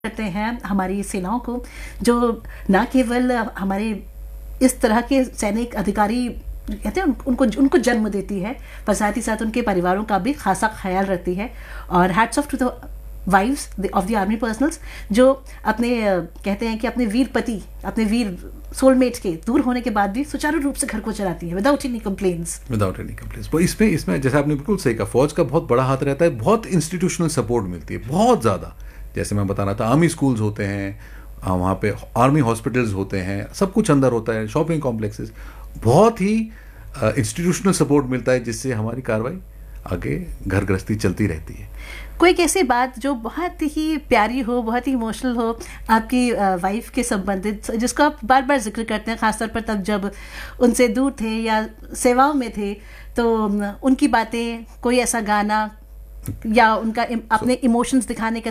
करते हैं हमारी सेनाओं को, जो ना केवल हमारे इस तरह के सैनिक अधिकारी कहते हैं उनको जन्म देती है, पर साथ ही साथ उनके परिवारों का भी खासा ख्याल रखती है। और hats off to the wives of the army personnels जो अपने कहते हैं कि अपने वीर पति, अपने वीर सोलमेट्स के दूर होने के बाद भी सुचारू रूप से घर को चलाती है विदाउट एनी कंप्लेंट्स। वो इसमें जैसे आपने बिल्कुल सही कहा, फौज का बहुत बड़ा हाथ रहता है, बहुत इंस्टीट्यूशनल सपोर्ट मिलती है, बहुत ज़्यादा। जैसे मैं बता रहा था, आर्मी स्कूल्स होते हैं, वहाँ पे आर्मी हॉस्पिटल्स होते हैं, सब कुछ अंदर होता है, शॉपिंग कॉम्प्लेक्सेस, बहुत ही इंस्टीट्यूशनल सपोर्ट मिलता है, जिससे हमारी कार्रवाई आगे घर गृहस्थी चलती रहती है। कोई ऐसी बात जो बहुत ही प्यारी हो, बहुत ही इमोशनल हो आपकी वाइफ के संबंधित, जिसको आप बार बार जिक्र करते हैं, खासतौर पर तब जब उनसे दूर थे या सेवाओं में थे, तो उनकी बातें, कोई ऐसा गाना या उनका अपने इमोशंस दिखाने का